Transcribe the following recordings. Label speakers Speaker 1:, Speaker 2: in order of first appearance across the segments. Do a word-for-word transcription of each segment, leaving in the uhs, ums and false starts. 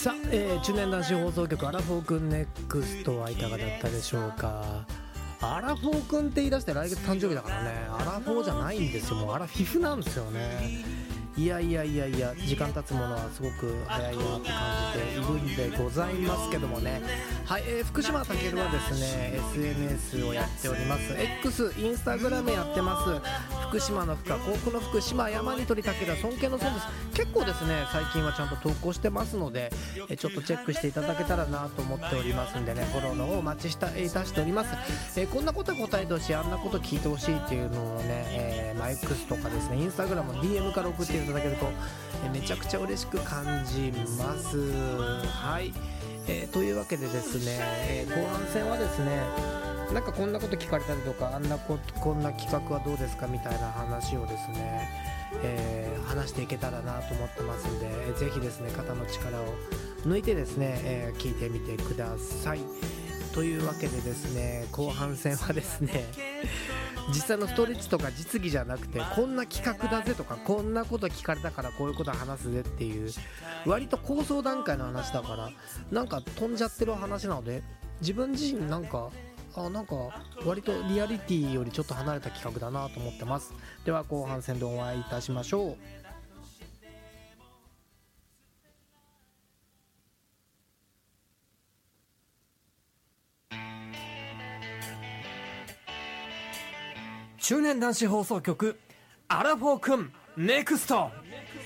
Speaker 1: さあ、えー、中年男子放送局アラフォーくんネクストはいかがだったでしょうか。アラフォーくんって言い出して来月誕生日だからね、アラフォーじゃないんですよ、もうアラフィフなんですよね。いやいやいやいや、時間経つものはすごく早いなって感じているんでございますけどもね。はい、えー、福島健はですね エスエヌエス をやっております。 X、インスタグラムやってます。福島の福は甲府の福、島山に鳥健は尊敬の尊です。結構ですね最近はちゃんと投稿してますので、えちょっとチェックしていただけたらなと思っておりますんでね、フォローの方お待ちしたいたしております。えー、こんなこと答えてほしい、あんなこと聞いてほしいっていうのをね、えーまあ、X とかですねインスタグラムの ディーエム から送っていただけると、えー、めちゃくちゃ嬉しく感じます。はい、えー、というわけでですね、えー、後半戦はですねなんかこんなこと聞かれたりとか、あんなここんな企画はどうですかみたいな話をですね、えー、話していけたらなと思ってますんで、えー、ぜひですね肩の力を抜いてですね、えー、聞いてみてください。というわけでですね後半戦はですね実際のストレッチとか実技じゃなくて、こんな企画だぜとか、こんなこと聞かれたからこういうこと話すぜっていう割と構想段階の話だから、なんか飛んじゃってる話なので、自分自身なんかあなんか割とリアリティよりちょっと離れた企画だなと思ってます。では後半戦でお会いいたしましょう。中年男子放送局アラフォーくんネクスト。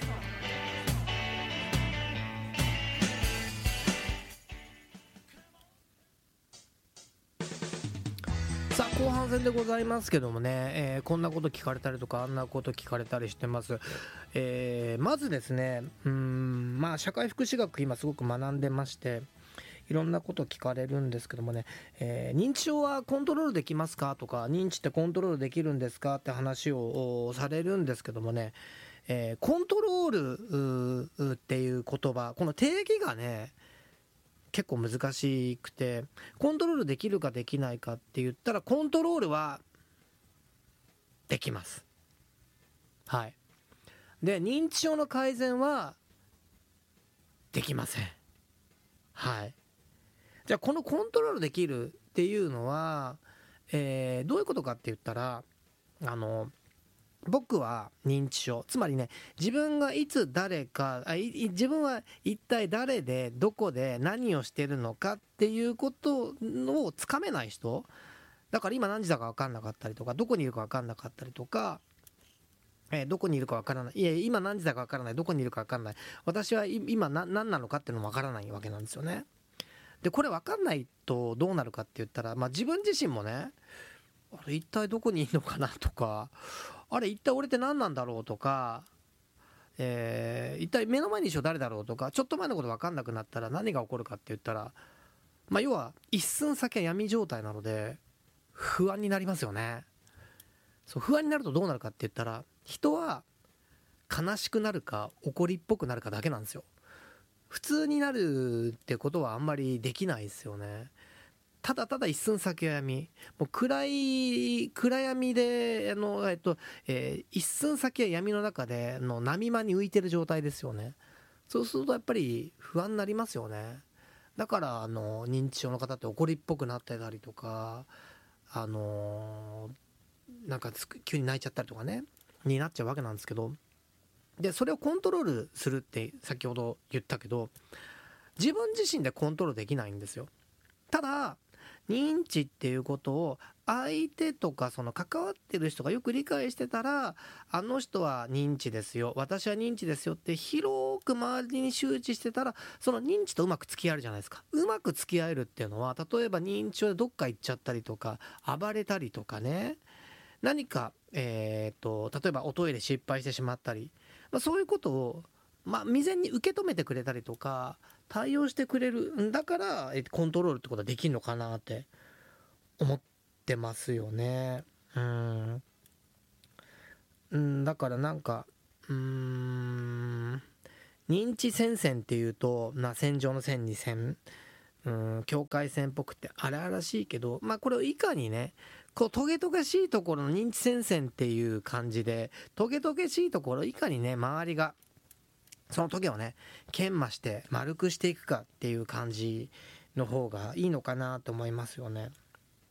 Speaker 1: さあ後半戦でございますけどもね、えー、こんなこと聞かれたりとかあんなこと聞かれたりしてます。えー、まずですねうーんまあ社会福祉学今すごく学んでまして、いろんなこと聞かれるんですけどもね、えー、認知症はコントロールできますかとか、認知ってコントロールできるんですかって話をされるんですけどもね、えー、コントロールっていう言葉、この定義がね結構難しくて、コントロールできるかできないかって言ったらコントロールはできます。はい。で認知症の改善はできません。はい。じゃあこのコントロールできるっていうのは、えー、どういうことかって言ったら、あの僕は認知症、つまりね自分がいつ誰かあい自分は一体誰でどこで何をしてるのかっていうことをつかめない人だから、今何時だか分かんなかったりとか、どこにいるか分かんなかったりとか、えー、どこにいるか分からない、いや今何時だか分からない、どこにいるか分からない、私は今何なのかっていうのも分からないわけなんですよね。でこれ分かんないとどうなるかって言ったら、まあ、自分自身もね、あれ一体どこにいるのかなとか、あれ一体俺って何なんだろうとか、えー、一体目の前に一緒誰だろうとか、ちょっと前のこと分かんなくなったら何が起こるかって言ったら、まあ、要は一寸先は闇状態なので不安になりますよね。そう不安になるとどうなるかって言ったら、人は悲しくなるか怒りっぽくなるかだけなんですよ。普通になるってことはあんまりできないですよね。ただただ一寸先は闇、もう暗い暗闇であの、えっとえー、一寸先は闇の中での波間に浮いてる状態ですよね。そうするとやっぱり不安になりますよね。だからあの認知症の方って怒りっぽくなってたりとか、あのー、なんか急に泣いちゃったりとかねになっちゃうわけなんですけど、でそれをコントロールするって先ほど言ったけど、自分自身でコントロールできないんですよ。ただ認知っていうことを相手とかその関わってる人がよく理解してたら、あの人は認知ですよ、私は認知ですよって広く周りに周知してたら、その認知とうまく付き合えるじゃないですか。うまく付き合えるっていうのは、例えば認知症でどっか行っちゃったりとか暴れたりとかね、何かえーと例えばおトイレ失敗してしまったり、まあ、そういうことを、まあ、未然に受け止めてくれたりとか対応してくれるんだから、コントロールってことはできるのかなって思ってますよね。うん、うん、だからなんかうーん認知戦線っていうと、まあ、戦場の線に線、うん、境界線っぽくて荒々しいけど、まあこれをいかにねこうトゲトゲしいところの認知戦線っていう感じで、トゲトゲしいところいかにね周りがその時をね研磨して丸くしていくかっていう感じの方がいいのかなと思いますよね。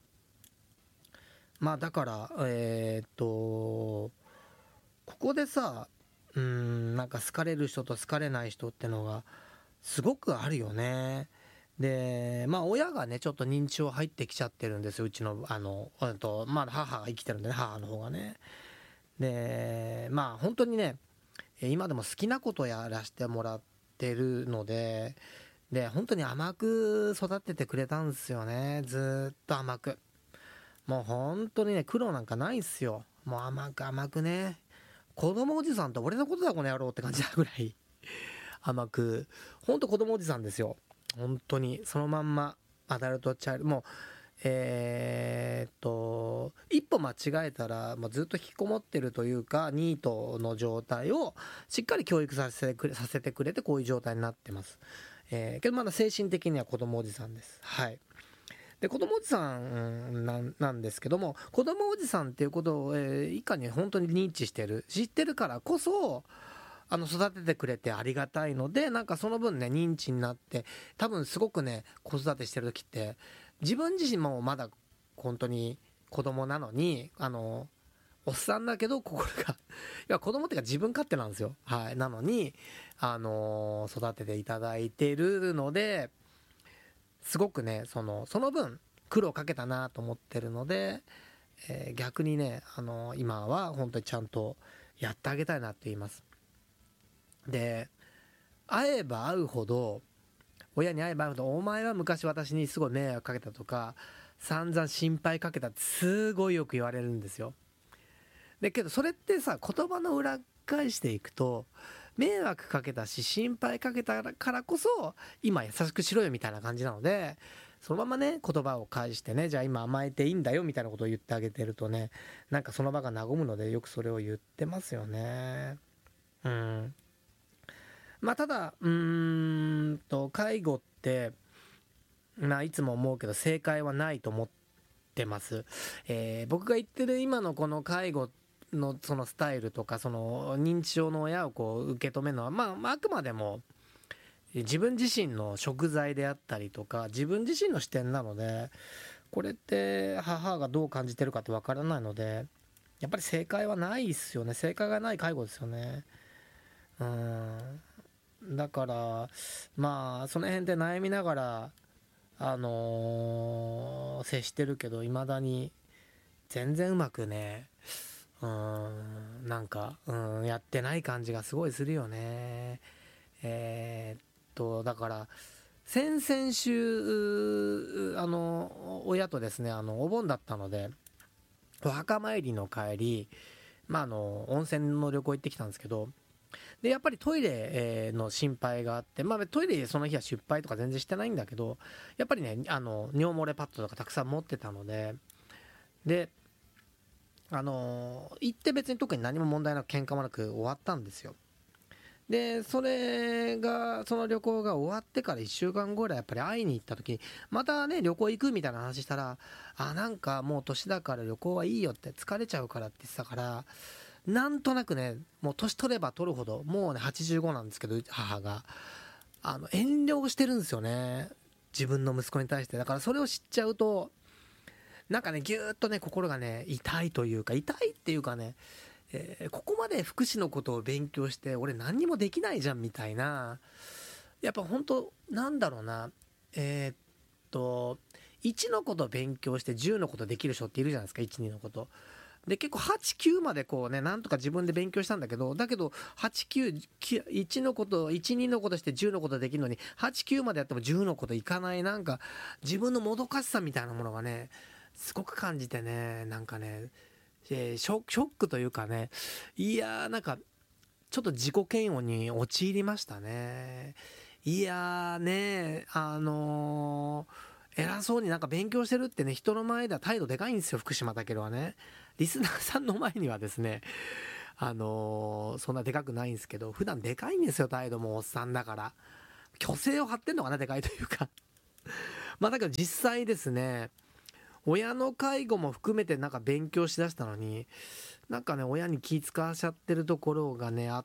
Speaker 1: まあだからえー、っとここでさ、うーんなんか好かれる人と好かれない人ってのがすごくあるよね。でまあ親がねちょっと認知症入ってきちゃってるんですよ、うちのあのあとまだ母が生きてるんでね、母の方がね。でまあ本当にね今でも好きなことやらせてもらってるので、で本当に甘く育ててくれたんですよね、ずーっと甘く。もう本当にね苦労なんかないっすよ、もう甘く甘くね。子供おじさんと俺のことだこの野郎って感じなぐらい甘く、ほんと子供おじさんですよ、本当にそのまんまアダルトチャイルド。もうえーっと一歩間違えたら、まあ、ずっと引きこもってるというかニートの状態をしっかり教育させてくれ、させてくれてこういう状態になってます、えー、けどまだ精神的には子供おじさんです。はい。で子供おじさんなん、なんですけども、子供おじさんっていうことを、えー、以下に本当に認知してる知ってるからこそあの育ててくれてありがたいので、なんかその分ね認知になって多分すごくね子育てしてる時って自分自身もまだ本当に子供なのに、あのおっさんだけど心がいや子供っていうか自分勝手なんですよ、はい。なのにあの育てていただいてるのですごくねそのその分苦労かけたなと思ってるので、えー逆にねあの今は本当にちゃんとやってあげたいなって言います。で会えば会うほど、親に会えば会うほどお前は昔私にすごい迷惑かけたとか散々心配かけたってすごいよく言われるんですよ。でけどそれってさ言葉の裏返していくと迷惑かけたし心配かけたからこそ今優しくしろよみたいな感じなので、そのままね言葉を返してね、じゃあ今甘えていいんだよみたいなことを言ってあげてるとね、なんかその場が和むのでよくそれを言ってますよね。うん。まあただうーんと介護ってまあいつも思うけど正解はないと思ってます。えー僕が言ってる今のこの介護のそのスタイルとかその認知症の親をこう受け止めるのは、まあ、まああくまでも自分自身の贖罪であったりとか自分自身の視点なので、これって母がどう感じてるかってわからないので、やっぱり正解はないっすよね。正解がない介護ですよね。うんだからまあその辺で悩みながらあのー接してるけど、いまだに全然うまくねうーんなんかうんやってない感じがすごいするよね。えーっとだから先々週あの親とですね、あのお盆だったのでお墓参りの帰り、まあ、あの温泉の旅行行ってきたんですけど、でやっぱりトイレえーの心配があって、まあ、トイレその日は失敗とか全然してないんだけど、やっぱりねあの尿漏れパッドとかたくさん持ってたので、であの行って別に特に何も問題なく喧嘩もなく終わったんですよ。でそれがその旅行が終わってからいっしゅうかんごぐらいやっぱり会いに行った時にまたね旅行行くみたいな話したら、あなんかもう年だから旅行はいいよって疲れちゃうからって言ってたから、なんとなくねもう年取れば取るほどもうねはちじゅうごなんですけど母があの遠慮してるんですよね、自分の息子に対して。だからそれを知っちゃうとなんかねぎゅーっとね心がね痛いというか、痛いっていうかね、えーここまで福祉のことを勉強して俺何にもできないじゃんみたいな、やっぱ本当なんだろうな、えーっといちのこと勉強してじゅうのことできる人っているじゃないですか、いちにのこと。で結構はちきゅうまでこうねなんとか自分で勉強したんだけど、だけどはちきゅういちのこといちにのことしてじゅうのことできるのにはちきゅうまでやってもじゅうのこといかない、なんか自分のもどかしさみたいなものがねすごく感じてね、なんかね、えーショショックというかね、いやーなんかちょっと自己嫌悪に陥りましたね。いやーねあのー偉そうになんか勉強してるってね人の前では態度でかいんですよ、福島だけはね。リスナーさんの前にはですねあのーそんなでかくないんですけど、普段でかいんですよ態度も、おっさんだから虚勢を張ってんのかな、でかいというかまあだけど実際ですね、親の介護も含めてなんか勉強しだしたのになんかね親に気使わしちゃってるところがねあっ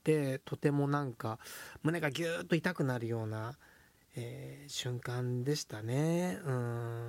Speaker 1: て、とてもなんか胸がギューッと痛くなるような、えー瞬間でしたね。うん。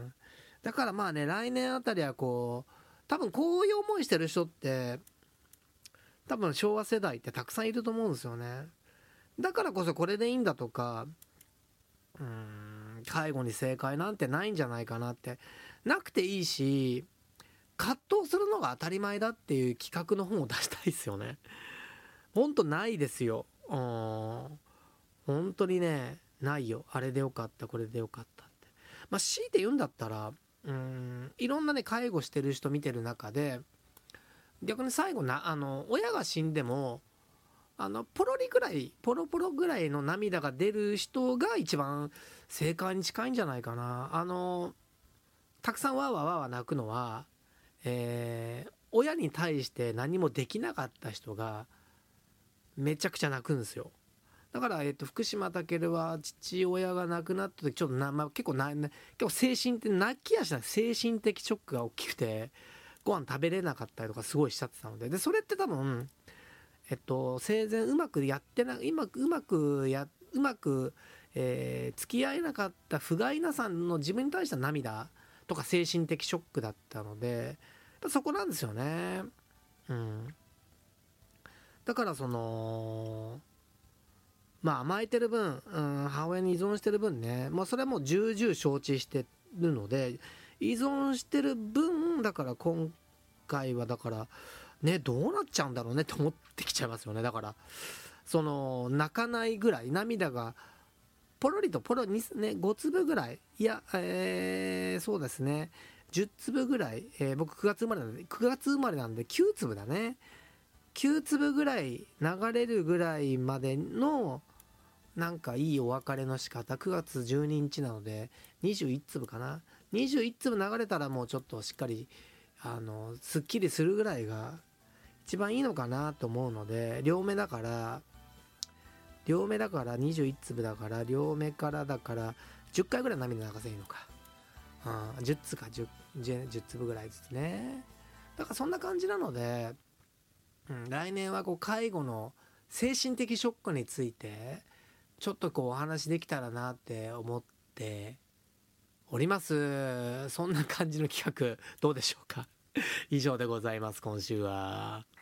Speaker 1: だからまあね、来年あたりはこう、多分こういう思いしてる人って、多分昭和世代ってたくさんいると思うんですよね。だからこそこれでいいんだとか、うーん、介護に正解なんてないんじゃないかなって。なくていいし、葛藤するのが当たり前だっていう企画の本を出したいですよね。ほんとないですよ。うん。本当にね、ないよ。あれでよかった、これでよかったって。まあ、強いて言うんだったら、うーん、いろんなね、介護してる人見てる中で、逆に最後な、あの、親が死んでも、あの、ポロリぐらい、ポロポロぐらいの涙が出る人が一番正解に近いんじゃないかな。あの、たくさんわーわーわーわー泣くのは、えー親に対して何もできなかった人がめちゃくちゃ泣くんですよ。だから、えっと、福島健は父親が亡くなった時ちょっとな、まあ、結構な、ね、結構精神的泣きやしない精神的ショックが大きくてご飯食べれなかったりとかすごいしちゃってたので、でそれって多分、えっと、生前うまくやってなうまくうまくやうまく、えー付き合えなかった不甲斐なさんの自分に対しての涙とか精神的ショックだったので、そこなんですよね。うん。だからそのまあ甘えてる分、うん、母親に依存してる分ね、まあ、それはもう重々承知してるので、依存してる分だから今回はだからね、どうなっちゃうんだろうねって思ってきちゃいますよね。だからその泣かないぐらい、涙がポロリとポロに、ね、ご粒ぐらい、いや、えー、そうですね、じゅっ粒ぐらい、えー僕くがつ生まれなんでくがつ生まれなんできゅう粒だね、きゅう粒ぐらい流れるぐらいまでのなんかいいお別れの仕方、くがつじゅうににちなのでにじゅういち粒かな、にじゅういち粒流れたらもうちょっとしっかりあのすっきりするぐらいが一番いいのかなと思うので、両目だから両目だからにじゅういち粒だから両目からだからじゅっかいぐらい涙流せばいいのか、うん、じゅっつか 10, 10粒ぐらいずつね。だからそんな感じなので、うん、来年はこう介護の精神的ショックについてちょっとこうお話できたらなって思っております。そんな感じの企画どうでしょうか。以上でございます、今週は。